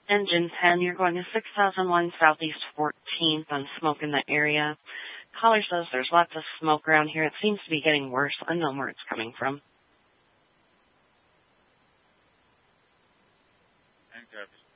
Engine 10, you're going to 6001 Southeast 14th on smoke in the area. Caller says there's lots of smoke around here. It seems to be getting worse. Unknown where it's coming from. And copy.